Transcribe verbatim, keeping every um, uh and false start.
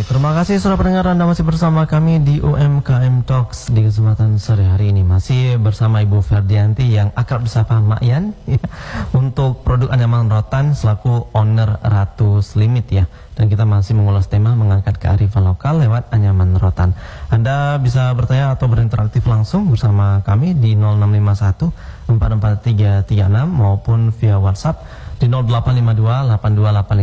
Baik, terima kasih sudah pendengar, Anda masih bersama kami di U M K M Talks di kesempatan sore hari ini. Masih bersama Ibu Ferdianti yang akrab disapa Mak Yan ya, untuk produk anyaman rotan selaku owner Ratu Limit ya. Dan kita masih mengulas tema mengangkat kearifan lokal lewat anyaman rotan. Anda bisa bertanya atau berinteraktif langsung bersama kami di nol enam lima satu empat empat tiga tiga enam maupun via WhatsApp di nol delapan lima dua delapan dua delapan